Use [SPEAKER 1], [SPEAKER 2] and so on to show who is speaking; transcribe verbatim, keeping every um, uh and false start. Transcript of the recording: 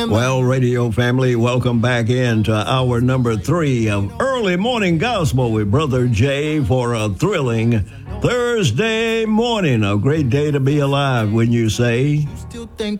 [SPEAKER 1] Well, radio family, welcome back into hour number three of Early Morning Gospel with Brother Jay for a thrilling Thursday morning. A great day to be alive, wouldn't you say?